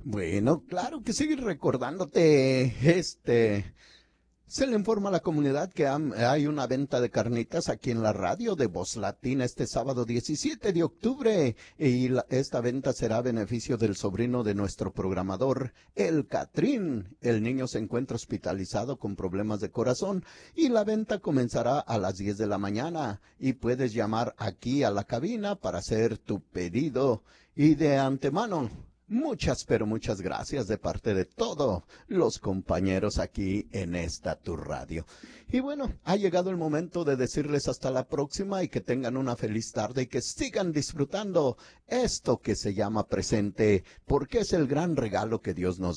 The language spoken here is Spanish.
Bueno, claro que sí, recordándote, se le informa a la comunidad que hay una venta de carnitas aquí en la radio de Voz Latina este sábado 17 de octubre y esta venta será a beneficio del sobrino de nuestro programador, el Catrín. El niño se encuentra hospitalizado con problemas de corazón y la venta comenzará a las 10 de la mañana y puedes llamar aquí a la cabina para hacer tu pedido y de antemano. Muchas, pero muchas gracias de parte de todos los compañeros aquí en esta tu radio. Y bueno, ha llegado el momento de decirles hasta la próxima y que tengan una feliz tarde y que sigan disfrutando esto que se llama presente, porque es el gran regalo que Dios nos